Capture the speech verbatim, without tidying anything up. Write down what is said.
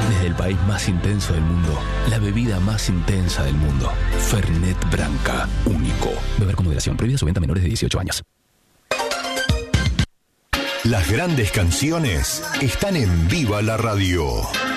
Desde el país más intenso del mundo, la bebida más intensa del mundo. Fernet Branca, único. Beber con moderación. Prohibida su venta a menores de dieciocho años. Las grandes canciones están en Viva la Radio.